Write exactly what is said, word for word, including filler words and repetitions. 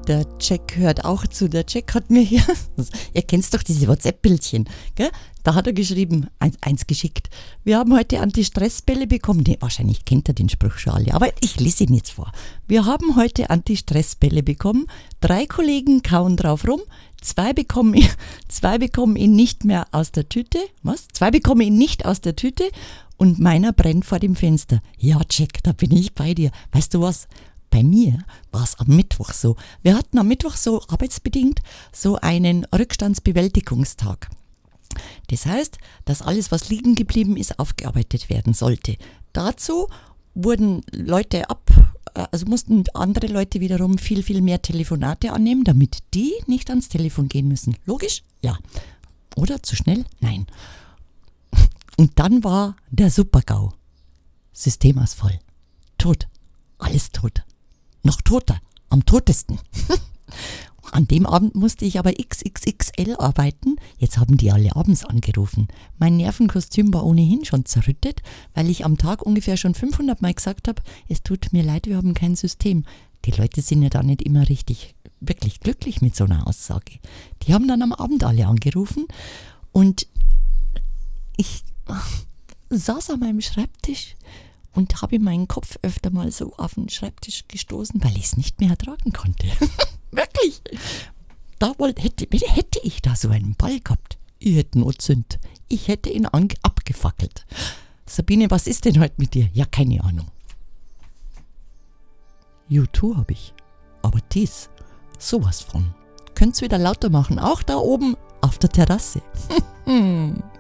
Der Jack hört auch zu. Der Jack hat mir hier, ihr kennt doch diese WhatsApp-Bildchen, gell? Da hat er geschrieben, eins, eins geschickt. Wir haben heute Anti-Stress-Bälle bekommen. Nee, wahrscheinlich kennt er den Spruch schon alle, aber ich lese ihn jetzt vor. Wir haben heute Anti-Stress-Bälle bekommen. Drei Kollegen kauen drauf rum. Zwei bekommen, ihn, zwei bekommen ihn nicht mehr aus der Tüte. Was? Zwei bekommen ihn nicht aus der Tüte und meiner brennt vor dem Fenster. Ja, Jack, da bin ich bei dir. Weißt du was? Bei mir war es am Mittwoch so. Wir hatten am Mittwoch so arbeitsbedingt so einen Rückstandsbewältigungstag. Das heißt, dass alles, was liegen geblieben ist, aufgearbeitet werden sollte. Dazu wurden Leute ab, also mussten andere Leute wiederum viel, viel mehr Telefonate annehmen, damit die nicht ans Telefon gehen müssen. Logisch? Ja. Oder zu schnell? Nein. Und dann war der Super-GAU. Systemausfall. Tot. Alles tot. Noch toter. Am totesten. An dem Abend musste ich aber X X X L arbeiten. Jetzt haben die alle abends angerufen. Mein Nervenkostüm war ohnehin schon zerrüttet, weil ich am Tag ungefähr schon fünfhundert Mal gesagt habe, es tut mir leid, wir haben kein System. Die Leute sind ja da nicht immer richtig, wirklich glücklich mit so einer Aussage. Die haben dann am Abend alle angerufen und ich saß an meinem Schreibtisch und habe meinen Kopf öfter mal so auf den Schreibtisch gestoßen, weil ich es nicht mehr ertragen konnte. Wirklich. Da wollte, hätte, hätte ich da so einen Ball gehabt. Ich hätte ihn anzündet. Ich hätte ihn ange- abgefackelt. Sabine, was ist denn heute mit dir? Ja, keine Ahnung. U zwei habe ich. Aber dies, sowas von. Könnt's wieder lauter machen. Auch da oben auf der Terrasse.